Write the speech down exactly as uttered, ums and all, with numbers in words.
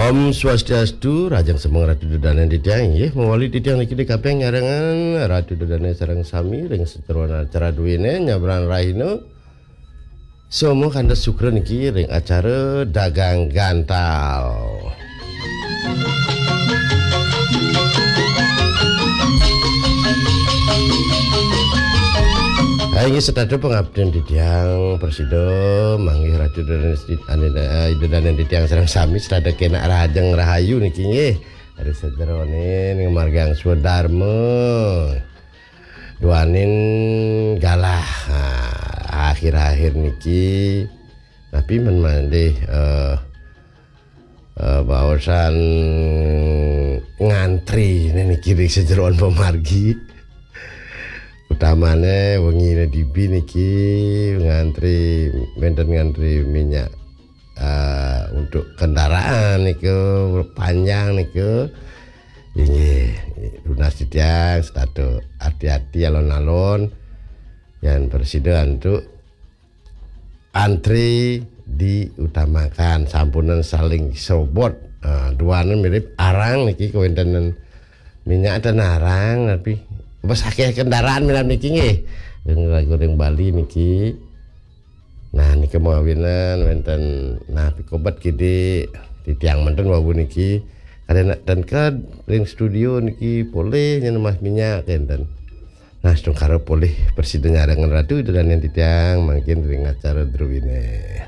Om Swastiastu, Rajang Semeng Ratu Dodana Ditiang nggih mawali titiang niki kaping nyarengan Ratu Dodana sareng sami ring seterona acara duwene nyabran rahina. Somo kandas sukra niki ring acara dagang gantal. Ini sedado pengabdian di tiang Presido manggih Ratu Dodana di tiang sareng sami sedado kena Rajang Rahayu niki nggih. Ada sederone ning margang Swadharma. Duanin galah nah, akhir-akhir niki tapi men mandeh uh, uh, bawasan ngantri niki ring sejeroan pemargi. Utamane wengi dibi niki ngantri benten ngantri minyak uh, untuk kendaraan niku panjang niku nggih lunas titiang status hati-hati alon-alon yang presiden untuk antri diutamakan sampunan saling sobot uh, duane mirip arang niki kewenten minyak dan arang tapi pas akeh kendaraan milam niki nggih goreng Bali niki. Nah niki mawinan wonten nah pikobat gede di tiang menten wabu niki kadang dan kan ring studio niki boleh nyen mas minyak enten. Nah sedang karo boleh presiden nyarengan Ratu dan yang di tiang mungkin ring acara druwine.